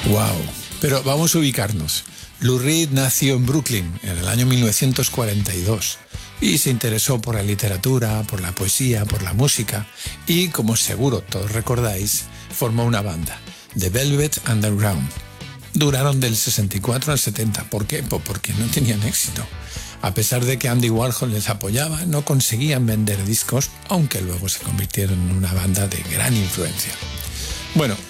Wow. Pero vamos a ubicarnos. Lou Reed nació en Brooklyn en el año 1942 y se interesó por la literatura, por la poesía, por la música y, como seguro todos recordáis, formó una banda, The Velvet Underground. Duraron del 64 al 70. ¿Por qué? Pues porque no tenían éxito. A pesar de que Andy Warhol les apoyaba, no conseguían vender discos, aunque luego se convirtieron en una banda de gran influencia. Bueno,